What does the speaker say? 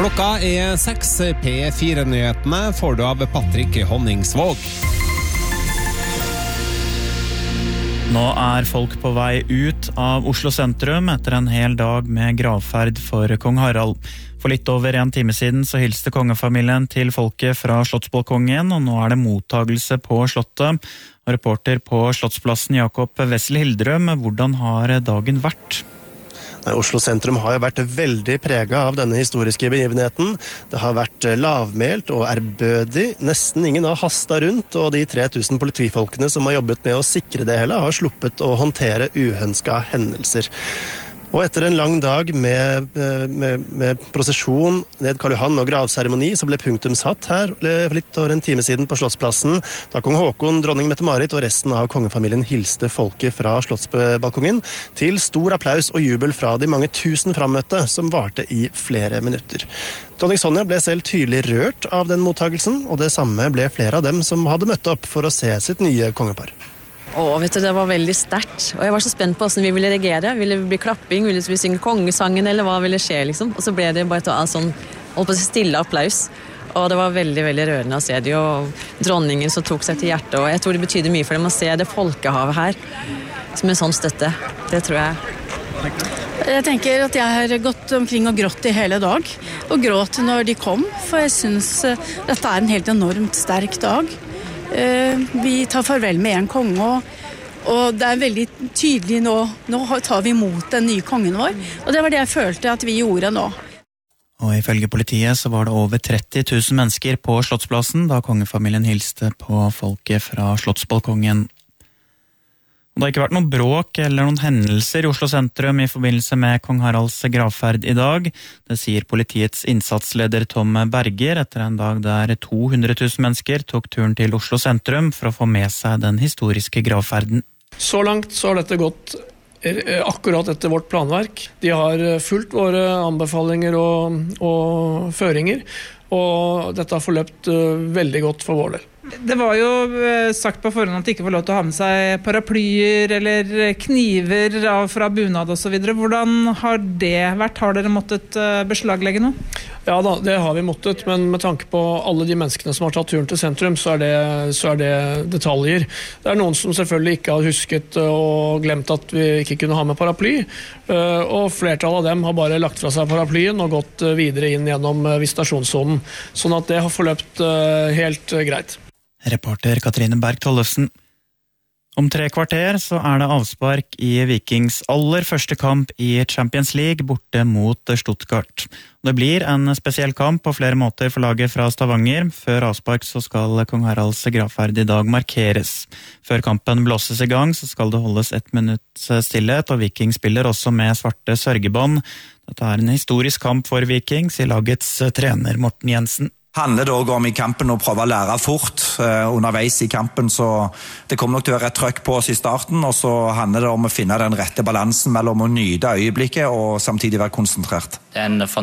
Klokka 6, P4-nyhetene får du av Patrick Honningsvåg. Nå folk på vei ut av Oslo sentrum etter en hel dag med gravferd for kong Harald. For litt over en time siden så hilste kongefamilien til folket fra Slottsbalkongen, og nå det mottagelse på slottet. Og reporter på Slottsplassen Jakob Wessel Hildrøm, hvordan har dagen vært? Oslo sentrum har jo vært veldig preget av denne historiske begivenheten. Det har vært lavmælt og ærbødig. Nesten ingen har hastet rundt, og de 3000 politifolkene som har jobbet med å sikre det hele, har sluppet å håndtere uønskede hendelser. Og etter en lang dag med prosesjon ned Karl Johan og gravseremoni, så ble punktum satt her litt over en time siden på Slottsplassen, da kong Håkon, dronning Mette-Marit og resten av kongefamilien hilste folket fra Slottsbalkongen til stor applaus og jubel fra de mange tusen frammøtte som varte i flere minutter. Dronning Sonja ble selv tydelig rørt av den mottagelsen, og det samme ble flere av dem som hadde møtt opp for å se sitt nye kongepar. Vet du, det var veldig sterkt, og jeg var så spent på hvordan vi ville reagere. Ville vi bli klapping, ville vi synge kongesangen, eller hva ville skje, liksom? Og så ble det bare sånn, holdt på å si stille applaus, og det var veldig, veldig rørende å se det, og dronningen som tok seg til hjertet, og jeg tror det betyder mye for dem å se det folkehavet her, som en sånn støtte. Det tror jeg. Jeg tenker at jeg har gått omkring og grått i hele dag, og gråt når de kom, for jeg synes dette en helt enormt sterk dag. Vi tar farvel med en konge, og det veldig tydelig nå tar vi imot den nye kongen vår, og det var det jeg følte at vi gjorde nå. Og ifølge politiet så var det over 30 000 mennesker på Slottsplassen da kongefamilien hilste på folket fra Slottsbalkongen. Og det har ikke vært noen bråk eller noen hendelser i Oslo sentrum i forbindelse med kong Haralds gravferd i dag. Det sier politiets innsatsleder Tom Berger etter en dag der 200 000 mennesker tok turen til Oslo sentrum for å få med seg den historiske gravferden. Så langt så har dette gått akkurat etter vårt planverk. De har fulgt våre anbefalinger og føringer, og dette har forløpt veldig godt for vår del. Det var jo sagt på forhånd at de ikke får lov til å ha med seg paraplyer eller kniver fra bunad og så videre. Hvordan har det vært? Har dere måttet beslaglegge noe? Ja da, det har vi måttet, men med tanke på alle de menneskene som har tatt turen til sentrum, så er det detaljer. Det noen som selvfølgelig ikke har husket og glemt at vi ikke kunne ha med paraply, og flertallet av dem har bare lagt fra seg paraplyen og gått videre inn gjennom visitasjonssonen, sånn at det har forløpt helt greit. Reporter Katrine Berg Tollefsen. Om 3 kvarter så det avspark i Vikings aller første kamp i Champions League borte mot Stuttgart. Det blir en spesiell kamp på flere måter for laget fra Stavanger. Før avspark så skal kong Haralds gravferd i dag markeres. Før kampen blåses i gang så skal det holdes 1 minutts stillhet, og Viking spiller også med svarte sørgebånd. Dette en historisk kamp for Viking, sier lagets trener Morten Jensen. Handler det også om i kampen å prøve å lære fort underveis i kampen, så det kommer nok til å være et trøkk på oss i starten, og så handler det om å finne den rette balansen mellom å nyte øyeblikket og samtidig være konsentrert. Det en